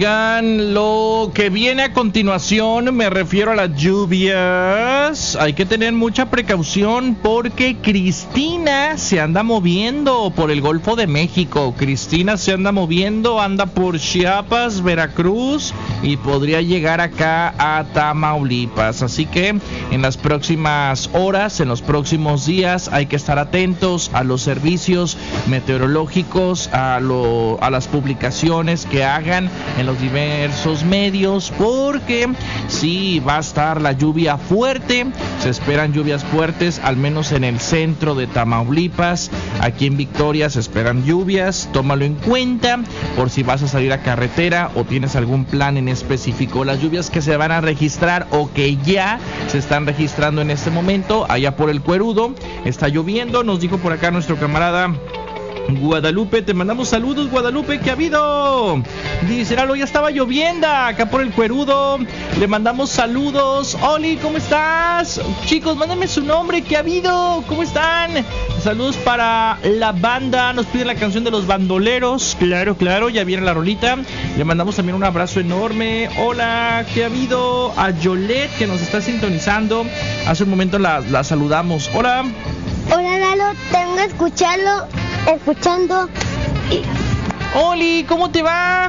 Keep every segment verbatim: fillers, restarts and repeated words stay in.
Lo que viene a continuación, me refiero a las lluvias. Hay que tener mucha precaución porque Cristina se anda moviendo por el Golfo de México. Cristina se anda moviendo, anda por Chiapas, Veracruz y podría llegar acá a Tamaulipas. Así que en las próximas horas, en los próximos días, hay que estar atentos a los servicios meteorológicos, a, lo, a las publicaciones que hagan en los diversos medios, porque sí va a estar la lluvia fuerte. Se esperan lluvias fuertes, al menos en el centro de Tamaulipas. Aquí en Victoria se esperan lluvias. Tómalo en cuenta por si vas a salir a carretera o tienes algún plan en específico. Las lluvias que se van a registrar o que ya se están registrando en este momento, allá por el Cuerudo está lloviendo. Nos dijo por acá nuestro camarada Guadalupe, te mandamos saludos, Guadalupe, ¿qué ha habido? Dice Lalo, ya estaba lloviendo acá por el Cuerudo. Le mandamos saludos. Oli, ¿cómo estás? Chicos, mándenme su nombre, ¿qué ha habido? ¿Cómo están? Saludos para la banda. Nos piden la canción de los bandoleros. Claro, claro, ya viene la rolita. Le mandamos también un abrazo enorme. Hola, ¿qué ha habido? A Yolette, que nos está sintonizando. Hace un momento la, la saludamos. Hola. Hola, Lalo, tengo que escucharlo. Escuchando. Oli, ¿cómo te va?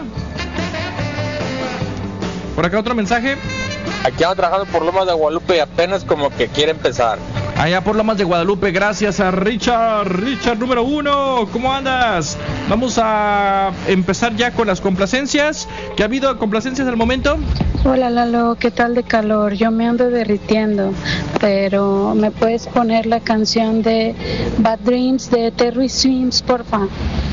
Por acá otro mensaje. Aquí ando trabajando por Lomas de Guadalupe y apenas como que quiere empezar. Allá por Lomas de Guadalupe, gracias a Richard, Richard número uno, ¿cómo andas? Vamos a empezar ya con las complacencias. ¿Qué ha habido complacencias al momento? Hola Lalo, ¿qué tal de calor? Yo me ando derritiendo, pero ¿me puedes poner la canción de Bad Dreams de Terry Swims, porfa?